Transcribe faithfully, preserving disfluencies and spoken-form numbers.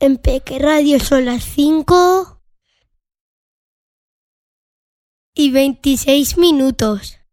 En Peque Radio son las cinco y veintiséis minutos.